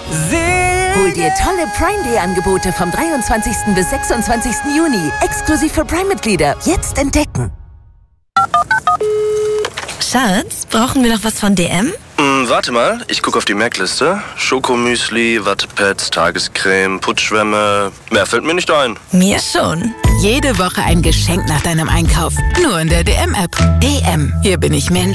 Hol dir tolle Prime Day Angebote vom 23. bis 26. Juni. Exklusiv für Prime-Mitglieder. Jetzt entdecken. Schatz, brauchen wir noch was von DM? Warte mal, ich gucke auf die Merkliste. Schokomüsli, Wattepads, Tagescreme, Putzschwämme. Mehr fällt mir nicht ein. Mir schon. Jede Woche ein Geschenk nach deinem Einkauf. Nur in der DM-App. DM. Hier bin ich Mensch.